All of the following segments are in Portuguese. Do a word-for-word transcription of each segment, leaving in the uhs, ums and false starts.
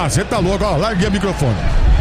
Ah, você tá louco, ó, larguei o microfone.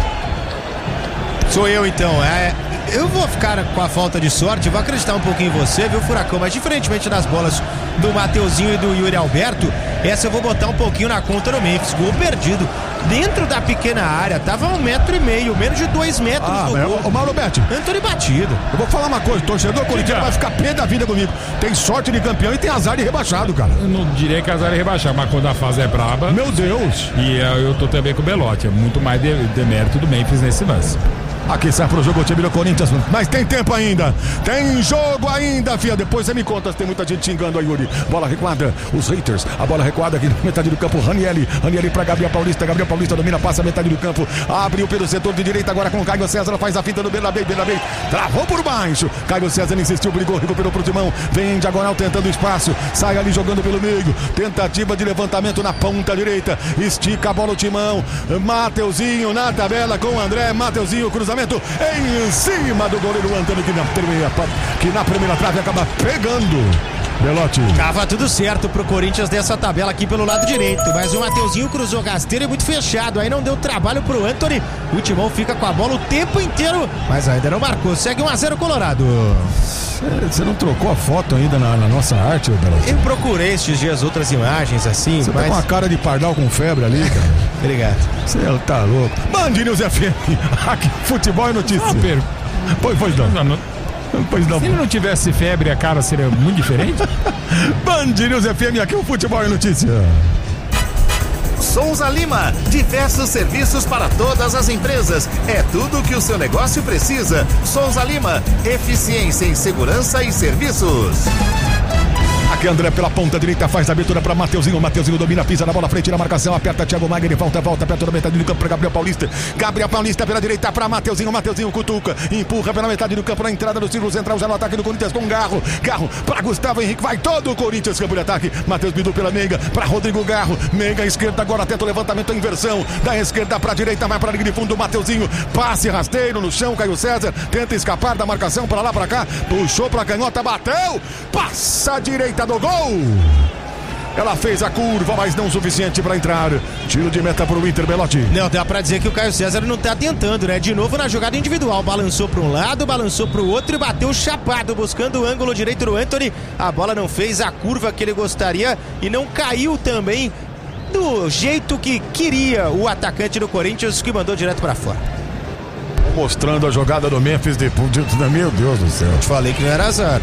Sou eu então, é... Eu vou ficar com a falta de sorte, vou acreditar um pouquinho em você, viu, Furacão? Mas diferentemente das bolas do Mateuzinho e do Yuri Alberto, essa eu vou botar um pouquinho na conta do Memphis. Gol perdido dentro da pequena área, tava um metro e meio, menos de dois metros ah, do gol. Ô, Mauro Betti, Antony batido. Eu vou falar uma coisa, torcedor corintiano vai ficar pé da vida comigo. Tem sorte de campeão e tem azar de rebaixado, cara. Eu não diria que azar de rebaixado, mas quando a fase é braba... Meu Deus! E eu, eu tô também com o Belotti, é muito mais de, demérito do Memphis nesse lance. Aqui sai pro jogo o time do Corinthians, mas tem tempo ainda, tem jogo ainda, fia. Depois você me conta se tem muita gente xingando aí, Yuri. Bola recuada, os haters, a bola recuada aqui na metade do campo. Ranieri, Ranieri pra Gabriel Paulista, Gabriel Paulista domina, passa a metade do campo, abriu pelo setor de direita agora com o Caio César, faz a finta no Benabei, Benabei, travou por baixo. Caio César insistiu, brigou, recuperou pro Timão, vem diagonal tentando espaço, sai ali jogando pelo meio, tentativa de levantamento na ponta direita, estica a bola o Timão, Mateuzinho na tabela com o André, Mateuzinho, cruzamento em cima do goleiro Antônio, que na primeira, que na primeira trave acaba pegando. Belotti. Tava tudo certo pro Corinthians dessa tabela aqui pelo lado direito, mas o Mateuzinho cruzou rasteiro e muito fechado, aí não deu trabalho pro Antony. O Timão fica com a bola o tempo inteiro, mas ainda não marcou. Segue um a zero Colorado. Você não trocou a foto ainda na, na nossa arte, Belotti? Eu procurei estes dias outras imagens assim, Você mas... tá com a cara de pardal com febre ali, cara. Obrigado. Você tá louco. Band News F M, aqui, futebol e notícia. Ah, per... Pois, pois não. Não, não. Pois não. Se ele não tivesse febre, a cara seria muito diferente? Band News F M, aqui o futebol e notícia. Souza Lima, diversos serviços para todas as empresas. É tudo o que o seu negócio precisa. Souza Lima, eficiência em segurança e serviços. Aqui André pela ponta direita faz a abertura para Mateuzinho. Mateuzinho domina, pisa na bola frente na marcação, aperta Thiago Maia, ele volta, volta, perto da metade do campo para Gabriel Paulista. Gabriel Paulista pela direita para Mateuzinho. Mateuzinho cutuca, empurra pela metade do campo na entrada do círculo central, já no ataque do Corinthians com Garro. Garro para Gustavo Henrique, vai todo o Corinthians, campo de ataque. Matheus Bidu pela Meiga para Rodrigo Garro. Meiga esquerda agora tenta o levantamento, a inversão da esquerda para a direita, vai para a linha de fundo. Mateuzinho, passe rasteiro no chão, Caio César tenta escapar da marcação para lá para cá, puxou para a canhota, bateu, passa a direita do gol. Ela fez a curva, mas não o suficiente para entrar. Tiro de meta pro Inter, Belotti. Não, dá pra dizer que o Caio César não tá tentando, né? De novo na jogada individual. Balançou pra um lado, balançou pro outro e bateu chapado, buscando o ângulo direito do Antony. A bola não fez a curva que ele gostaria e não caiu também do jeito que queria o atacante do Corinthians, que mandou direto pra fora. Mostrando a jogada do Memphis depois. Meu Deus do céu. Eu te falei que não era azar.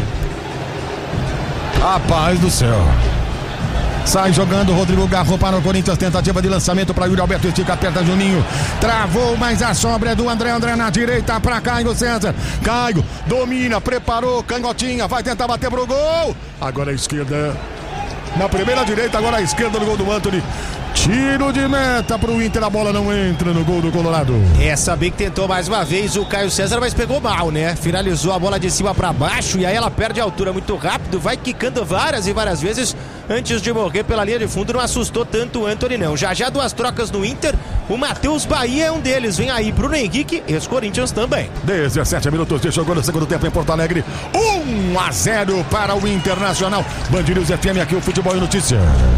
Rapaz do céu. Sai jogando Rodrigo Garro para o Corinthians. Tentativa de lançamento para Yuri Alberto. Estica, aperta Juninho. Travou, mas a sobra é do André. André na direita para Caio César. Caio domina, preparou, canhotinha. Vai tentar bater pro gol. Agora a esquerda. Na primeira direita, agora a esquerda no gol do Antony. Tiro de meta pro Inter, a bola não entra no gol do Colorado. É, saber que tentou mais uma vez o Caio César, mas pegou mal, né? Finalizou a bola de cima pra baixo e aí ela perde a altura muito rápido, vai quicando várias e várias vezes antes de morrer pela linha de fundo. Não assustou tanto o Antony, não. Já já duas trocas no Inter, o Matheus Bahia é um deles. Vem aí Bruno Henrique e os Corinthians também. dezessete minutos de jogo no segundo tempo em Porto Alegre. um a zero para o Internacional. Band News F M, aqui o futebol e notícia.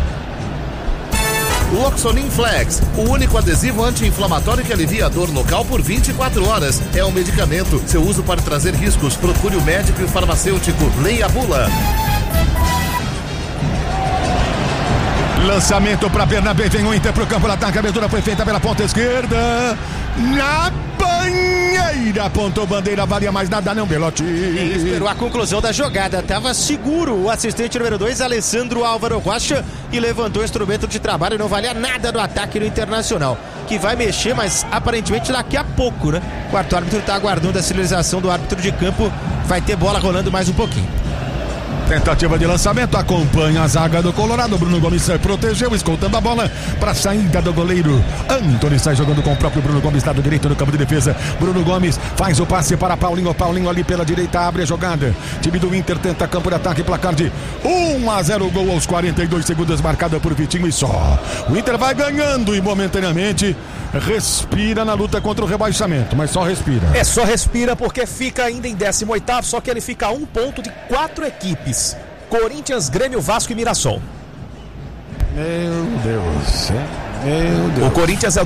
Loxonin Flex, o único adesivo anti-inflamatório que alivia a dor local por vinte e quatro horas. É um medicamento. Seu uso pode trazer riscos. Procure o médico e o farmacêutico. Leia a bula. Lançamento para Bernabé, vem o Inter pro campo de ataque, a abertura foi feita pela ponta esquerda, na banheira, apontou bandeira, valia mais nada não, Belotti. Esperou a conclusão da jogada, tava seguro o assistente número dois, Alessandro Álvaro Rocha, e levantou o instrumento de trabalho, não valia nada do ataque do Internacional, que vai mexer, mas aparentemente daqui a pouco, né? O quarto árbitro tá aguardando a sinalização do árbitro de campo, vai ter bola rolando mais um pouquinho. Tentativa de lançamento, acompanha a zaga do Colorado. Bruno Gomes protegeu, escoltando a bola para a saída do goleiro. Antony sai jogando com o próprio Bruno Gomes, lado direito no campo de defesa. Bruno Gomes faz o passe para Paulinho. Paulinho ali pela direita, abre a jogada. Time do Inter tenta campo de ataque, placar de um a zero, gol aos quarenta e dois segundos, marcada por Vitinho e só. O Inter vai ganhando e momentaneamente respira na luta contra o rebaixamento, mas só respira. É, só respira porque fica ainda em décimo oitavo, só que ele fica a um ponto de quatro equipes: Corinthians, Grêmio, Vasco e Mirassol. Meu Deus, meu Deus. O Corinthians é